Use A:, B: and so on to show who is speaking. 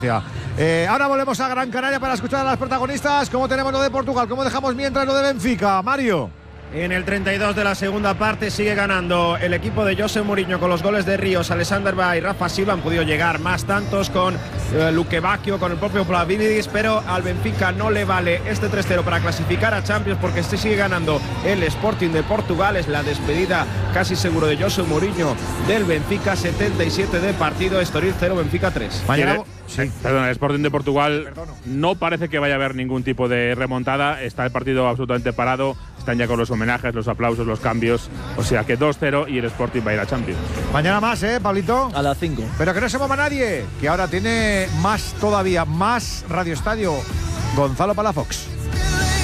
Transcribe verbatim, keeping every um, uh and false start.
A: Eh, ahora volvemos a Gran Canaria para escuchar a las protagonistas. ¿Cómo tenemos lo de Portugal? ¿Cómo dejamos mientras lo de Benfica? Mario.
B: En el treinta y dos de la segunda parte sigue ganando el equipo de José Mourinho con los goles de Ríos, Alexander Bá y Rafa Silva. Han podido llegar más tantos con eh, Luque Bacchio, con el propio Plavlidis, pero al Benfica no le vale este tres cero para clasificar a Champions, porque se sigue ganando el Sporting de Portugal. Es la despedida casi seguro de José Mourinho del Benfica. setenta y siete de partido, Estoril cero, Benfica tres.
C: Mañana, sí. Perdón, el Sporting de Portugal Perdono. no parece que vaya a haber ningún tipo de remontada. Está el partido absolutamente parado. Están ya con los homenajes, los aplausos, los cambios. O sea que dos cero y el Sporting va a ir a Champions.
A: Mañana más, ¿eh, Pablito?
D: A las cinco.
A: Pero que no se mueva nadie, que ahora tiene más todavía, más Radio Estadio. Gonzalo Palafox.